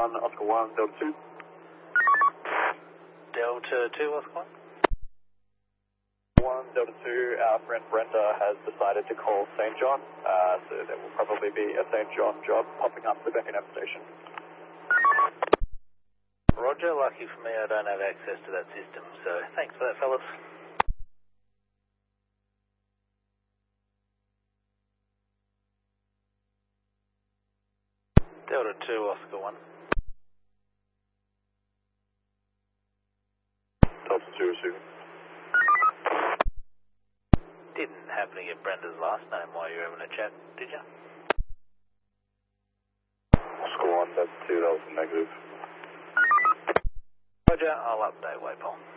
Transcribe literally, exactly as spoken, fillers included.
one, Oscar one, Delta two. Delta two, Oscar one. one, Delta two, our friend Brenda has decided to call Saint John, uh, so there will probably be a Saint John job popping up at the Beckenham station. Roger, lucky for me I don't have access to that system, so thanks for that, fellas. Delta two, Oscar one. Delta two, two. Didn't happen to get Brenda's last name while you were having a chat, did you? Oscar one, Delta two, that was negative. Roger, I'll update Waypole.